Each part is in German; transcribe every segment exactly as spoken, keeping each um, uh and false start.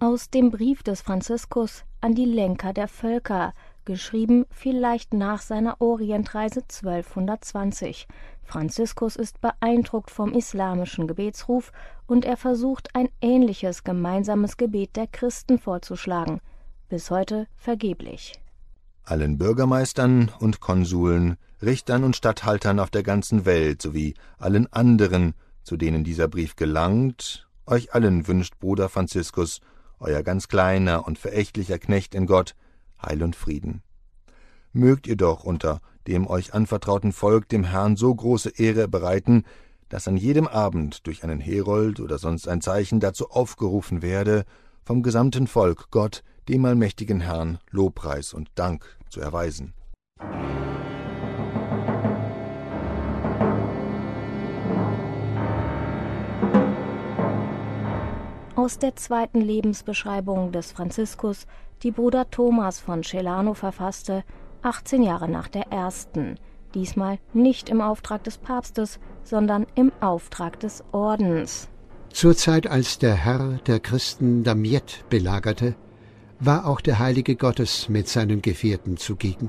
Aus dem Brief des Franziskus an die Lenker der Völker, geschrieben vielleicht nach seiner Orientreise zwölfhundertzwanzig. Franziskus ist beeindruckt vom islamischen Gebetsruf und er versucht, ein ähnliches gemeinsames Gebet der Christen vorzuschlagen. Bis heute vergeblich. Allen Bürgermeistern und Konsuln, Richtern und Statthaltern auf der ganzen Welt sowie allen anderen, zu denen dieser Brief gelangt, euch allen wünscht Bruder Franziskus, euer ganz kleiner und verächtlicher Knecht in Gott, Heil und Frieden. Mögt ihr doch unter dem euch anvertrauten Volk dem Herrn so große Ehre bereiten, dass an jedem Abend durch einen Herold oder sonst ein Zeichen dazu aufgerufen werde, vom gesamten Volk Gott, dem allmächtigen Herrn, Lobpreis und Dank zu erweisen. Aus der zweiten Lebensbeschreibung des Franziskus, die Bruder Thomas von Celano verfasste, achtzehn Jahre nach der ersten, diesmal nicht im Auftrag des Papstes, sondern im Auftrag des Ordens. Zur Zeit, als der Herr der Christen Damiette belagerte, war auch der Heilige Gottes mit seinen Gefährten zugegen.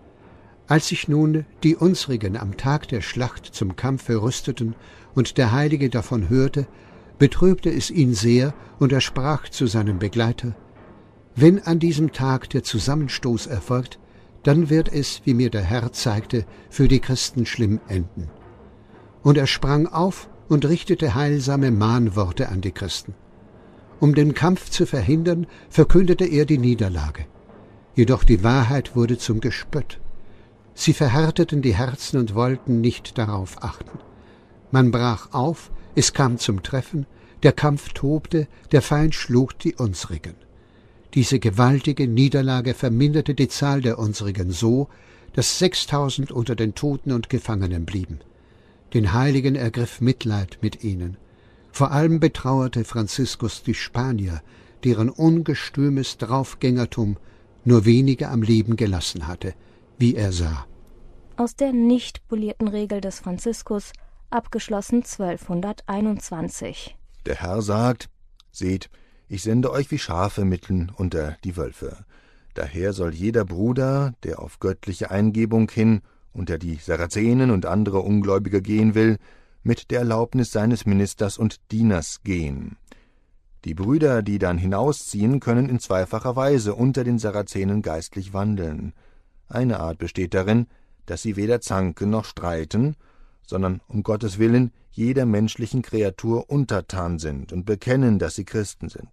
Als sich nun die unsrigen am Tag der Schlacht zum Kampfe rüsteten und der Heilige davon hörte, betrübte es ihn sehr, und er sprach zu seinem Begleiter: Wenn an diesem Tag der Zusammenstoß erfolgt, dann wird es, wie mir der Herr zeigte, für die Christen schlimm enden. Und er sprang auf und richtete heilsame Mahnworte an die Christen. Um den Kampf zu verhindern, verkündete er die Niederlage. Jedoch die Wahrheit wurde zum Gespött. Sie verhärteten die Herzen und wollten nicht darauf achten. Man brach auf, es kam zum Treffen, der Kampf tobte, der Feind schlug die Unsrigen. Diese gewaltige Niederlage verminderte die Zahl der Unsrigen so, dass sechstausend unter den Toten und Gefangenen blieben. Den Heiligen ergriff Mitleid mit ihnen. Vor allem betrauerte Franziskus die Spanier, deren ungestümes Draufgängertum nur wenige am Leben gelassen hatte, wie er sah. Aus der nicht polierten Regel des Franziskus, abgeschlossen zwölfhunderteinundzwanzig. Der Herr sagt: Seht, ich sende euch wie Schafe mitten unter die Wölfe. Daher soll jeder Bruder, der auf göttliche Eingebung hin unter die Sarazenen und andere Ungläubige gehen will, mit der Erlaubnis seines Ministers und Dieners gehen. Die Brüder, die dann hinausziehen, können in zweifacher Weise unter den Sarazenen geistlich wandeln. Eine Art besteht darin, dass sie weder zanken noch streiten, sondern um Gottes Willen jeder menschlichen Kreatur untertan sind und bekennen, dass sie Christen sind.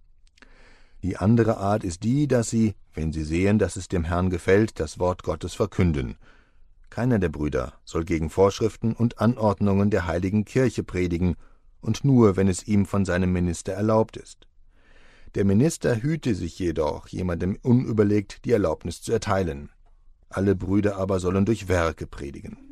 Die andere Art ist die, dass sie, wenn sie sehen, dass es dem Herrn gefällt, das Wort Gottes verkünden. Keiner der Brüder soll gegen Vorschriften und Anordnungen der heiligen Kirche predigen, und nur, wenn es ihm von seinem Minister erlaubt ist. Der Minister hüte sich jedoch, jemandem unüberlegt die Erlaubnis zu erteilen. Alle Brüder aber sollen durch Werke predigen.